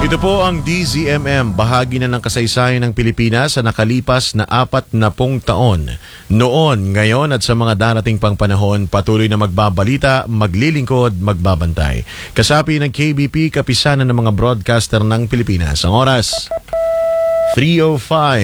Ito po ang DZMM, bahagi na ng kasaysayan ng Pilipinas sa nakalipas na 40 taon. Noon, ngayon at sa mga darating pang panahon, patuloy na magbabalita, maglilingkod, magbabantay. Kasapi ng KBP, kapisanan ng mga broadcaster ng Pilipinas. Ang oras, 3:05.